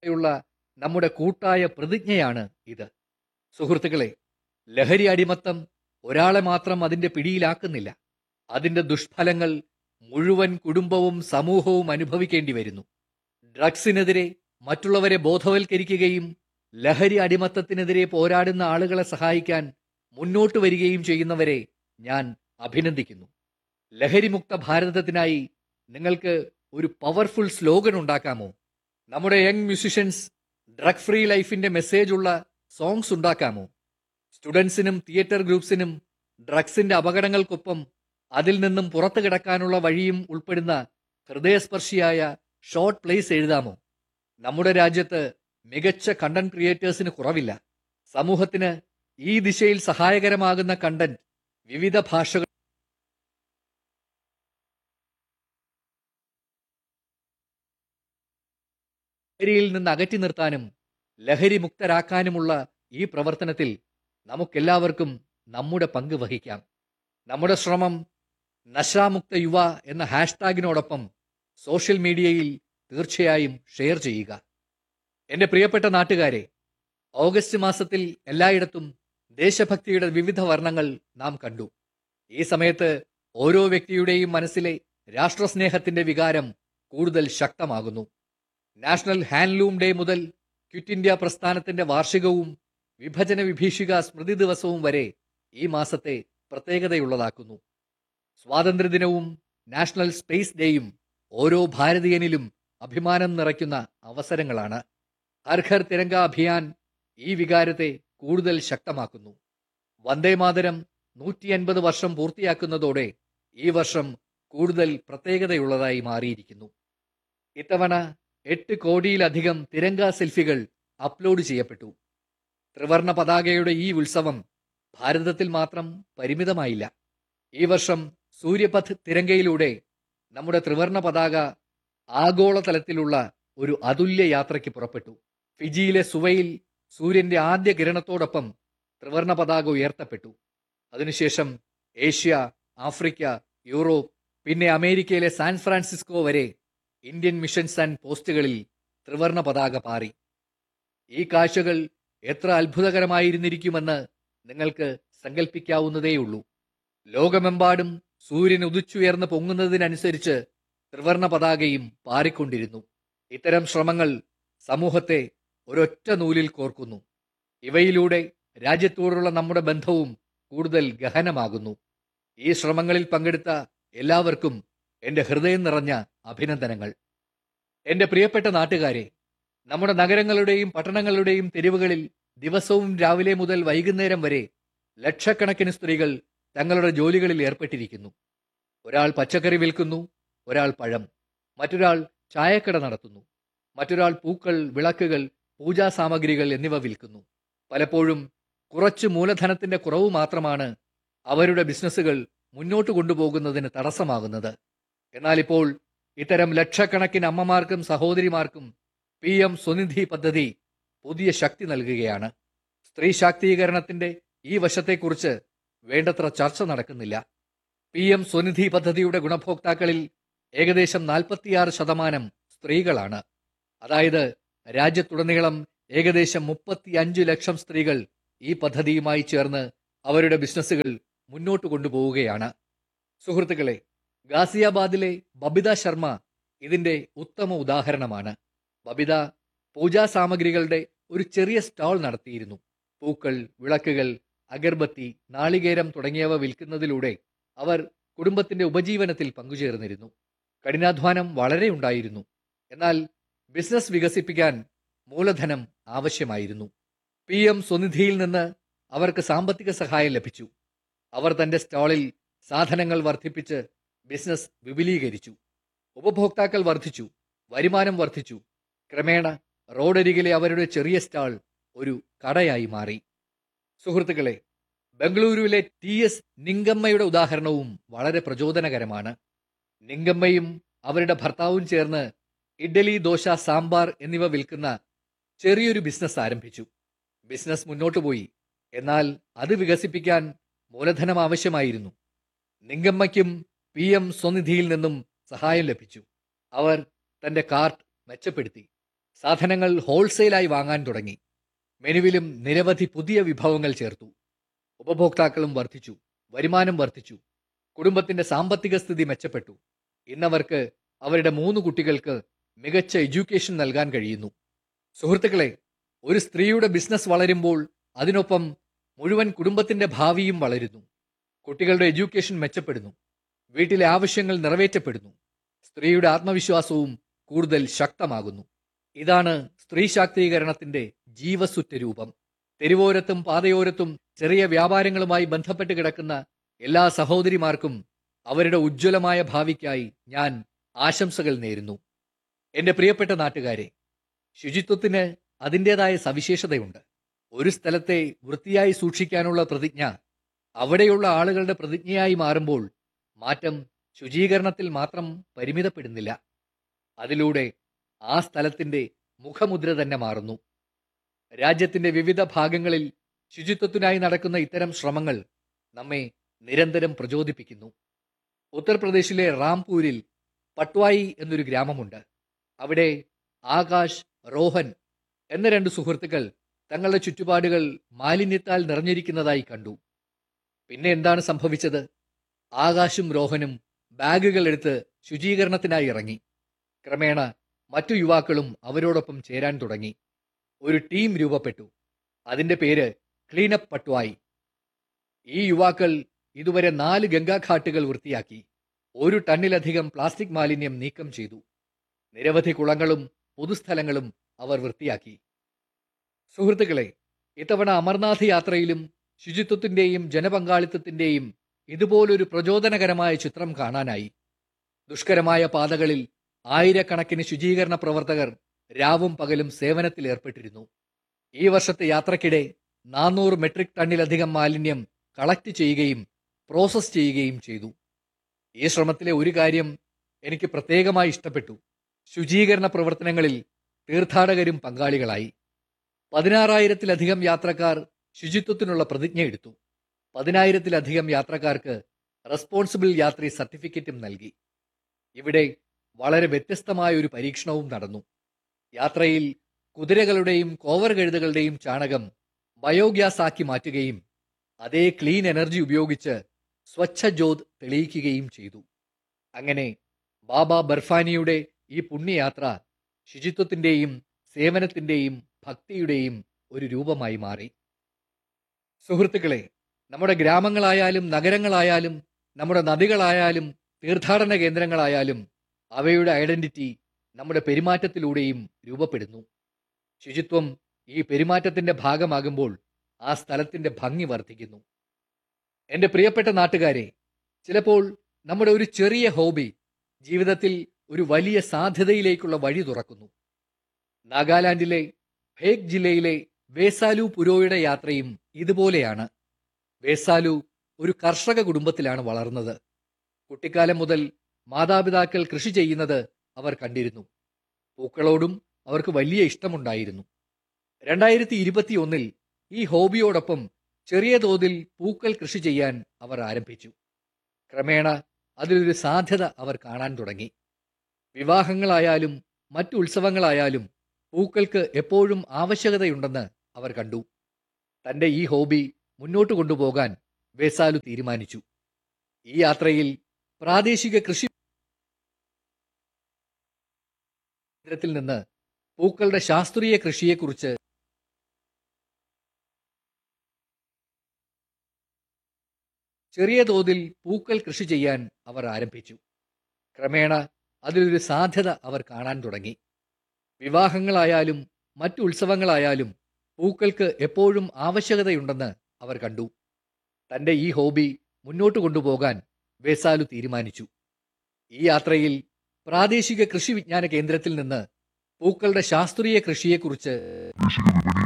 ഉൾപ്പെടെയുള്ള നമ്മുടെ കൂട്ടായ പ്രതിജ്ഞയാണ് ഇത്. സുഹൃത്തുക്കളെ, ലഹരി അടിമത്തം ഒരാളെ മാത്രം അതിന്റെ പിടിയിലാക്കുന്നില്ല. അതിന്റെ ദുഷ്ഫലങ്ങൾ മുഴുവൻ കുടുംബവും സമൂഹവും അനുഭവിക്കേണ്ടി വരുന്നു. ഡ്രഗ്സിനെതിരെ മറ്റുള്ളവരെ ബോധവൽക്കരിക്കുകയും ലഹരി അടിമത്തത്തിനെതിരെ പോരാടുന്ന ആളുകളെ സഹായിക്കാൻ മുന്നോട്ട് വരികയും ചെയ്യുന്നവരെ ഞാൻ അഭിനന്ദിക്കുന്നു. ലഹരിമുക്ത ഭാരതത്തിനായി നിങ്ങൾക്ക് ഒരു പവർഫുൾ സ്ലോഗൻ ഉണ്ടാക്കാമോ? നമ്മുടെ യങ് മ്യൂസിഷ്യൻസ് ഡ്രഗ് ഫ്രീ ലൈഫിന്റെ മെസ്സേജ് ഉള്ള സോങ്സ് ഉണ്ടാക്കാമോ? സ്റ്റുഡൻസിനും തിയേറ്റർ ഗ്രൂപ്പ്സിനും ഡ്രഗ്സിന്റെ അപകടങ്ങൾക്കൊപ്പം അതിൽ നിന്നും പുറത്തു കിടക്കാനുള്ള വഴിയും ഉൾപ്പെടുന്ന ഹൃദയസ്പർശിയായ ഷോർട്ട് പ്ലേസ് എഴുതാമോ? നമ്മുടെ രാജ്യത്ത് മികച്ച കണ്ടന്റ് ക്രിയേറ്റേഴ്സിന് കുറവില്ല. സമൂഹത്തിന് ഈ ദിശയിൽ സഹായകരമാകുന്ന കണ്ടന്റ് വിവിധ ഭാഷകൾ ലഹരിയിൽ നിന്ന് അകറ്റി നിർത്താനും ലഹരി മുക്തരാക്കാനുമുള്ള ഈ പ്രവർത്തനത്തിൽ നമുക്കെല്ലാവർക്കും നമ്മുടെ പങ്ക് വഹിക്കാം. നമ്മുടെ ശ്രമം നശാമുക്ത യുവ എന്ന ഹാഷ്ടാഗിനോടൊപ്പം സോഷ്യൽ മീഡിയയിൽ തീർച്ചയായും ഷെയർ ചെയ്യുക. എൻ്റെ പ്രിയപ്പെട്ട നാട്ടുകാരെ, ഓഗസ്റ്റ് മാസത്തിൽ എല്ലായിടത്തും ദേശഭക്തിയുടെ വിവിധ വർണ്ണങ്ങൾ നാം കണ്ടു. ഈ സമയത്ത് ഓരോ വ്യക്തിയുടെയും മനസ്സിലെ രാഷ്ട്രസ്നേഹത്തിന്റെ വികാരം കൂടുതൽ ശക്തമാകുന്നു. നാഷണൽ ഹാൻഡ്ലൂം ഡേ മുതൽ ക്വിറ്റ് ഇന്ത്യ പ്രസ്ഥാനത്തിന്റെ വാർഷികവും വിഭജന വിഭീഷിക സ്മൃതി ദിവസവും വരെ ഈ മാസത്തെ പ്രത്യേകതയുള്ളതാക്കുന്നു. സ്വാതന്ത്ര്യദിനവും നാഷണൽ സ്പേസ് ഡേയും ഓരോ ഭാരതീയനിലും അഭിമാനം നിറയ്ക്കുന്ന അവസരങ്ങളാണ്. ഹർ ഘർ തിരങ്ക അഭിയാൻ ഈ വികാരത്തെ കൂടുതൽ ശക്തമാക്കുന്നു. വന്ദേമാതരം 150 വർഷം പൂർത്തിയാക്കുന്നതോടെ ഈ വർഷം കൂടുതൽ പ്രത്യേകതയുള്ളതായി മാറിയിരിക്കുന്നു. ഇത്തവണ 8 കോടിയിലധികം തിരങ്ക സെൽഫികൾ അപ്ലോഡ് ചെയ്യപ്പെട്ടു. ത്രിവർണ പതാകയുടെ ഈ ഉത്സവം ഭാരതത്തിൽ മാത്രം പരിമിതമായില്ല. ഈ വർഷം സൂര്യപഥ് തിരങ്കയിലൂടെ നമ്മുടെ ത്രിവർണ പതാക ആഗോളതലത്തിലുള്ള ഒരു അതുല്യ യാത്രയ്ക്ക് പുറപ്പെട്ടു. ഫിജിയിലെ സുവയിൽ സൂര്യന്റെ ആദ്യ കിരണത്തോടൊപ്പം ത്രിവർണ പതാക ഉയർത്തപ്പെട്ടു. അതിനുശേഷം ഏഷ്യ, ആഫ്രിക്ക, യൂറോപ്പ്, പിന്നെ അമേരിക്കയിലെ സാൻ ഫ്രാൻസിസ്കോ വരെ ഇന്ത്യൻ മിഷൻസ് ആൻഡ് പോസ്റ്റുകളിൽ ത്രിവർണ പതാക പാറി. ഈ കാഴ്ചകൾ എത്ര അത്ഭുതകരമായിരുന്നിരിക്കുമെന്ന് നിങ്ങൾക്ക് സങ്കല്പിക്കാവുന്നതേയുള്ളൂ. ലോകമെമ്പാടും സൂര്യൻ ഉദിച്ചുയർന്ന് പൊങ്ങുന്നതിനനുസരിച്ച് ത്രിവർണ പതാകയും പാറിക്കൊണ്ടിരുന്നു. ഇത്തരം ശ്രമങ്ങൾ സമൂഹത്തെ ഒരൊറ്റ നൂലിൽ കോർക്കുന്നു. ഇവയിലൂടെ രാജ്യത്തോടുള്ള നമ്മുടെ ബന്ധവും കൂടുതൽ ഗഹനമാകുന്നു. ഈ ശ്രമങ്ങളിൽ പങ്കെടുത്ത എല്ലാവർക്കും എൻ്റെ ഹൃദയം നിറഞ്ഞ അഭിനന്ദനങ്ങൾ. എൻ്റെ പ്രിയപ്പെട്ട നാട്ടുകാരെ, നമ്മുടെ നഗരങ്ങളുടെയും പട്ടണങ്ങളുടെയും തെരുവുകളിൽ ദിവസവും രാവിലെ മുതൽ വൈകുന്നേരം വരെ ലക്ഷക്കണക്കിന് സ്ത്രീകൾ തങ്ങളുടെ ജോലികളിൽ ഏർപ്പെട്ടിരിക്കുന്നു. ഒരാൾ പച്ചക്കറി വിൽക്കുന്നു, ഒരാൾ പഴം, മറ്റൊരാൾ ചായക്കട നടത്തുന്നു, മറ്റൊരാൾ പൂക്കൾ, വിളക്കുകൾ, പൂജാ സാമഗ്രികൾ എന്നിവ വിൽക്കുന്നു. പലപ്പോഴും കുറച്ച് മൂലധനത്തിന്റെ കുറവ് മാത്രമാണ് അവരുടെ ബിസിനസ്സുകൾ മുന്നോട്ട് കൊണ്ടുപോകുന്നതിന് തടസ്സമാകുന്നത്. എന്നാൽ ഇപ്പോൾ ഇത്തരം ലക്ഷക്കണക്കിന് അമ്മമാർക്കും സഹോദരിമാർക്കും PM സ്വനിധി പദ്ധതി പുതിയ ശക്തി നൽകുകയാണ്. സ്ത്രീ ശാക്തീകരണത്തിന്റെ ഈ വശത്തെക്കുറിച്ച് വേണ്ടത്ര ചർച്ച നടക്കുന്നില്ല. PM സ്വനിധി പദ്ധതിയുടെ ഗുണഭോക്താക്കളിൽ ഏകദേശം 46% സ്ത്രീകളാണ്. അതായത് രാജ്യത്തുടനീളം ഏകദേശം 35 ലക്ഷം സ്ത്രീകൾ ഈ പദ്ധതിയുമായി ചേർന്ന് അവരുടെ ബിസിനസ്സുകൾ മുന്നോട്ട് കൊണ്ടുപോവുകയാണ്. സുഹൃത്തുക്കളെ, ഗാസിയാബാദിലെ ബബിത ശർമ്മ ഇതിന്റെ ഉത്തമ ഉദാഹരണമാണ്. ബബിത പൂജാ സാമഗ്രികളുടെ ഒരു ചെറിയ സ്റ്റാൾ നടത്തിയിരുന്നു. പൂക്കൾ, വിളക്കുകൾ, അഗർബത്തി, നാളികേരം തുടങ്ങിയവ വിൽക്കുന്നതിലൂടെ അവർ കുടുംബത്തിന്റെ ഉപജീവനത്തിൽ പങ്കുചേർന്നിരുന്നു. കഠിനാധ്വാനം വളരെ ഉണ്ടായിരുന്നു. എന്നാൽ ബിസിനസ് വികസിപ്പിക്കാൻ മൂലധനം ആവശ്യമായിരുന്നു. PM സ്വനിധിയിൽ നിന്ന് അവർക്ക് സാമ്പത്തിക സഹായം ലഭിച്ചു. അവർ തന്റെ സ്റ്റാളിൽ സാധനങ്ങൾ വർദ്ധിപ്പിച്ച് ബിസിനസ് വിപുലീകരിച്ചു. ഉപഭോക്താക്കൾ വർദ്ധിച്ചു, വരുമാനം വർദ്ധിച്ചു. ക്രമേണ റോഡരികിലെ അവരുടെ ചെറിയ സ്റ്റാൾ ഒരു കടയായി മാറി. സുഹൃത്തുക്കളെ, ബംഗളൂരുവിലെ TS നിങ്കമ്മയുടെ ഉദാഹരണവും വളരെ പ്രചോദനകരമാണ്. നിങ്കമ്മയും അവരുടെ ഭർത്താവും ചേർന്ന് ഇഡ്ഡലി, ദോശ, സാമ്പാർ എന്നിവ വിൽക്കുന്ന ചെറിയൊരു ബിസിനസ് ആരംഭിച്ചു. ബിസിനസ് മുന്നോട്ടു പോയി. എന്നാൽ അത് വികസിപ്പിക്കാൻ മൂലധനം ആവശ്യമായിരുന്നു. നിങ്കമ്മയ്ക്കും PM സ്വനിധിയിൽ നിന്നും സഹായം ലഭിച്ചു. അവർ തന്റെ കാർട്ട് മെച്ചപ്പെടുത്തി. സാധനങ്ങൾ ഹോൾസെയിലായി വാങ്ങാൻ തുടങ്ങി. മെനുവിലും നിരവധി പുതിയ വിഭവങ്ങൾ ചേർത്തു. ഉപഭോക്താക്കളും വർദ്ധിച്ചു. വരുമാനം വർദ്ധിച്ചു. കുടുംബത്തിന്റെ സാമ്പത്തിക സ്ഥിതി മെച്ചപ്പെട്ടു. ഇന്നവർക്ക് അവരുടെ 3 കുട്ടികൾക്ക് മികച്ച എഡ്യൂക്കേഷൻ നൽകാൻ കഴിയുന്നു. സുഹൃത്തുക്കളെ, ഒരു സ്ത്രീയുടെ ബിസിനസ് വളരുമ്പോൾ അതിനൊപ്പം മുഴുവൻ കുടുംബത്തിന്റെ ഭാവിയും വളരുന്നു. കുട്ടികളുടെ എഡ്യൂക്കേഷൻ മെച്ചപ്പെടുന്നു. വീട്ടിലെ ആവശ്യങ്ങൾ നിറവേറ്റപ്പെടുന്നു. സ്ത്രീയുടെ ആത്മവിശ്വാസവും കൂടുതൽ ശക്തമാകുന്നു. ഇതാണ് സ്ത്രീ ശാക്തീകരണത്തിന്റെ ജീവസുറ്റ രൂപം. തെരുവോരത്തും പാതയോരത്തും ചെറിയ വ്യാപാരങ്ങളുമായി ബന്ധപ്പെട്ട് കിടക്കുന്ന എല്ലാ സഹോദരിമാർക്കും അവരുടെ ഉജ്ജ്വലമായ ഭാവിക്കായി ഞാൻ ആശംസകൾ നേരുന്നു. എന്റെ പ്രിയപ്പെട്ട നാട്ടുകാരെ, ശുചിത്വത്തിന് അതിൻ്റെതായ സവിശേഷതയുണ്ട്. ഒരു സ്ഥലത്തെ വൃത്തിയായി സൂക്ഷിക്കാനുള്ള പ്രതിജ്ഞ അവിടെയുള്ള ആളുകളുടെ പ്രതിജ്ഞയായി മാറുമ്പോൾ മാറ്റം ശുചീകരണത്തിൽ മാത്രം പരിമിതപ്പെടുന്നില്ല. അതിലൂടെ ആ സ്ഥലത്തിന്റെ മുഖമുദ്ര തന്നെ മാറുന്നു. രാജ്യത്തിന്റെ വിവിധ ഭാഗങ്ങളിൽ ശുചിത്വത്തിനായി നടക്കുന്ന ഇത്തരം ശ്രമങ്ങൾ നമ്മെ നിരന്തരം പ്രചോദിപ്പിക്കുന്നു. ഉത്തർപ്രദേശിലെ റാംപൂരിൽ പട്വായി എന്നൊരു ഗ്രാമമുണ്ട്. അവിടെ ആകാശ്, റോഹൻ എന്ന 2 സുഹൃത്തുക്കൾ തങ്ങളുടെ ചുറ്റുപാടുകൾ മാലിന്യത്താൽ നിറഞ്ഞിരിക്കുന്നതായി കണ്ടു. പിന്നെ എന്താണ് സംഭവിച്ചത്? ആകാശും റോഹനും ബാഗുകൾ എടുത്ത് ശുചീകരണത്തിനായി ഇറങ്ങി. ക്രമേണ മറ്റു യുവാക്കളും അവരോടൊപ്പം ചേരാൻ തുടങ്ങി. ഒരു ടീം രൂപപ്പെട്ടു. അതിന്റെ പേര് ക്ലീനപ്പ് പട്വായി. ഈ യുവാക്കൾ ഇതുവരെ 4 ഗംഗാഘാട്ടുകൾ വൃത്തിയാക്കി. 1 ടണ്ണിലധികം പ്ലാസ്റ്റിക് മാലിന്യം നീക്കം ചെയ്തു. നിരവധി കുളങ്ങളും പൊതുസ്ഥലങ്ങളും അവർ വൃത്തിയാക്കി. സുഹൃത്തുക്കളെ, ഇത്തവണ അമർനാഥ് യാത്രയിലും ശുചിത്വത്തിന്റെയും ജനപങ്കാളിത്തത്തിന്റെയും ഇതുപോലൊരു പ്രചോദനകരമായ ചിത്രം കാണാനായി. ദുഷ്കരമായ പാതകളിൽ ആയിരക്കണക്കിന് ശുചീകരണ പ്രവർത്തകർ രാവും പകലും സേവനത്തിൽ ഏർപ്പെട്ടിരുന്നു. ഈ വർഷത്തെ യാത്രക്കിടെ 400 മെട്രിക് ടണ്ണിലധികം മാലിന്യം കളക്ട് ചെയ്യുകയും പ്രോസസ് ചെയ്യുകയും ചെയ്തു. ഈ ശ്രമത്തിലെ ഒരു കാര്യം എനിക്ക് പ്രത്യേകമായി ഇഷ്ടപ്പെട്ടു. ശുചീകരണ പ്രവർത്തനങ്ങളിൽ തീർത്ഥാടകരും പങ്കാളികളായി. 16,000-ലധികം യാത്രക്കാർ ശുചിത്വത്തിനുള്ള പ്രതിജ്ഞ എടുത്തു. 10,000-ലധികം യാത്രക്കാർക്ക് റെസ്പോൺസിബിൾ യാത്രി സർട്ടിഫിക്കറ്റും നൽകി. ഇവിടെ വളരെ വ്യത്യസ്തമായ ഒരു പരീക്ഷണവും നടന്നു. യാത്രയിൽ കുതിരകളുടെയും കോവർ കഴുതകളുടെയും ചാണകം ബയോഗ്യാസ് ആക്കി മാറ്റുകയും അതേ ക്ലീൻ എനർജി ഉപയോഗിച്ച് സ്വച്ഛ ജ്യോത് തെളിയിക്കുകയും ചെയ്തു. അങ്ങനെ ബാബ ബർഫാനിയുടെ ഈ പുണ്യയാത്ര ശുചിത്വത്തിന്റെയും സേവനത്തിന്റെയും ഭക്തിയുടെയും ഒരു രൂപമായി മാറി. സുഹൃത്തുക്കളെ, നമ്മുടെ ഗ്രാമങ്ങളായാലും നഗരങ്ങളായാലും നമ്മുടെ നദികളായാലും തീർത്ഥാടന കേന്ദ്രങ്ങളായാലും അവയുടെ ഐഡന്റിറ്റി നമ്മുടെ പെരുമാറ്റത്തിലൂടെയും രൂപപ്പെടുന്നു. ശുചിത്വം ഈ പെരുമാറ്റത്തിന്റെ ഭാഗമാകുമ്പോൾ ആ സ്ഥലത്തിന്റെ ഭംഗി വർദ്ധിക്കുന്നു. എന്റെ പ്രിയപ്പെട്ട നാട്ടുകാരെ, ചിലപ്പോൾ നമ്മുടെ ഒരു ചെറിയ ഹോബി ജീവിതത്തിൽ ഒരു വലിയ സാധ്യതയിലേക്കുള്ള വഴി തുറക്കുന്നു. നാഗാലാൻഡിലെ ഭേക് ജില്ലയിലെ വേസാലു പുരോയുടെ യാത്രയും ഇതുപോലെയാണ്. വേസാലു ഒരു കർഷക കുടുംബത്തിലാണ് വളർന്നത്. കുട്ടിക്കാലം മുതൽ മാതാപിതാക്കൾ കൃഷി ചെയ്യുന്നത് അവർ കണ്ടിരുന്നു. പൂക്കളോടും അവർക്ക് വലിയ ഇഷ്ടമുണ്ടായിരുന്നു. 2021 ഈ ഹോബിയോടൊപ്പം ചെറിയ തോതിൽ പൂക്കൾ കൃഷി ചെയ്യാൻ അവർ ആരംഭിച്ചു. ക്രമേണ അതിലൊരു സാധ്യത അവർ കാണാൻ തുടങ്ങി. വിവാഹങ്ങളായാലും മറ്റു ഉത്സവങ്ങളായാലും പൂക്കൾക്ക് എപ്പോഴും ആവശ്യകതയുണ്ടെന്ന് അവർ കണ്ടു. തന്റെ ഈ ഹോബി മുന്നോട്ട് കൊണ്ടുപോകാൻ വേസാലു തീരുമാനിച്ചു. ഈ യാത്രയിൽ പ്രാദേശിക കൃഷി കേന്ദ്രത്തിൽ നിന്ന് പൂക്കളുടെ ശാസ്ത്രീയ കൃഷിയെക്കുറിച്ച് ചെറിയ തോതിൽ പൂക്കൾ കൃഷി ചെയ്യാൻ അവർ ആരംഭിച്ചു. ക്രമേണ അതിലൊരു സാധ്യത അവർ കാണാൻ തുടങ്ങി. വിവാഹങ്ങളായാലും മറ്റു ഉത്സവങ്ങളായാലും പൂക്കൾക്ക് എപ്പോഴും ആവശ്യകതയുണ്ടെന്ന് അവർ കണ്ടു. തന്റെ ഈ ഹോബി മുന്നോട്ട് കൊണ്ടുപോകാൻ വേസാലു തീരുമാനിച്ചു. ഈ യാത്രയിൽ പ്രാദേശിക കൃഷി വിജ്ഞാന കേന്ദ്രത്തിൽ നിന്ന് പൂക്കളുടെ ശാസ്ത്രീയ കൃഷിയെക്കുറിച്ച്